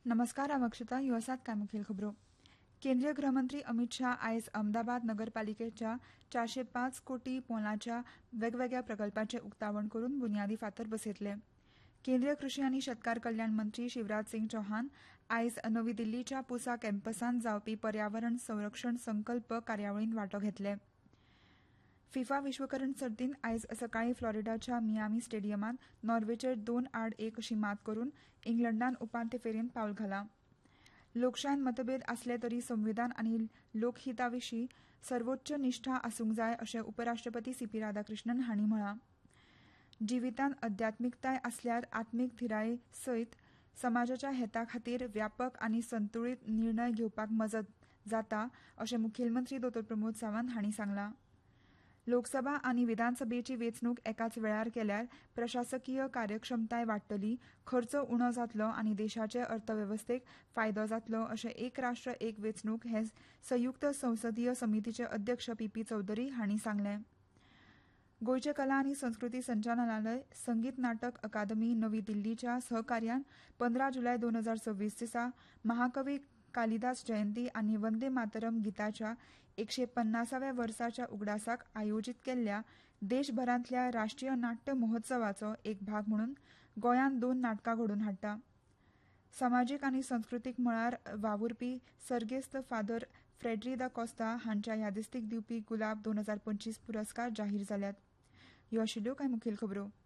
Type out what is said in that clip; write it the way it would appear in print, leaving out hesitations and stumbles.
नमस्कार अक्षता ह्यो आसात कांय मुखेल खबरो. केंद्रीय गृहमंत्री अमित शाह आयज अहमदाबाद नगरपालिकेच्या 405 कोटी मोलाच्या वेगवेगळ्या प्रकल्पांचे उक्तावण करून बुन्यादी फातर बसयतले. केंद्रीय कृषी आनी शेतकार कल्याण मंत्री शिवराज सिंग चौहान आयज नवी दिल्लीच्या पुसा कॅम्पसांत जावपी पर्यावरण संरक्षण संकल्प कार्यावळींत वांटो घेतले. फिफा विश्वकरण सर्तींत आयज सकाळीं फ्लोरिडाच्या मियामी स्टेडियमांत नॉर्वेचेर 2-1 अशी मात करून इंग्लंडान उपांत्य फेरयेंत पावल घालां. लोकशायेंत मतभेद आसले तरी संविधान आनी लोकहिताविशीं सर्वोच्च निश्ठा आसूंक जाय अशें उपराष्ट्रपती सीपी राधाकृष्णन हांणी म्हळां. जिवितांत अध्यात्मिकताय आसल्यार आत्मीक धिराये सयत समाजाच्या हेता खातीर व्यापक आनी संतुळीत निर्णय घेवपाक मजत जाता अशें मुखेलमंत्री डॉ प्रमोद सावंत हांणी सांगलां. लोकसभा आनी विधानसभेची वेंचणूक एकाच वेळार केल्यार प्रशासकीय कार्यक्षमताय वाडटली, खर्च उणो जातलो आनी देशाचे अर्थवेवस्थेक फायदो जातलो अशें एक राष्ट्र एक वेंचणूक हे संयुक्त संसदीय समितीचे अध्यक्ष पी चौधरी हांणी सांगलें. गोंयचे कला आनी संस्कृती संचालनालय, संगीत नाटक अकादमी नवी दिल्लीच्या सहकार्यान 15 जुलय 2026 दिसा महाकवी कालिदास जयंती आनी वंदे मातरम गिताच्या 150व्या वर्साच्या उगडासाक आयोजीत केल्ल्या देशभरांतल्या राष्ट्रीय नाट्य महोत्सवाचो एक भाग म्हणून गोंयांत 2 नाटकां घडोवन हाडटा. समाजीक आनी संस्कृतीक मळार वावुरपी सर्गेस्त फादर फ्रेडरी दा कॉस्ता हांच्या यादिस्तीक दिवपी गुलाब 2025 पुरस्कार जाहीर जाल्यात. ह्यो आशिल्ल्यो कांय मुखेल खबरो.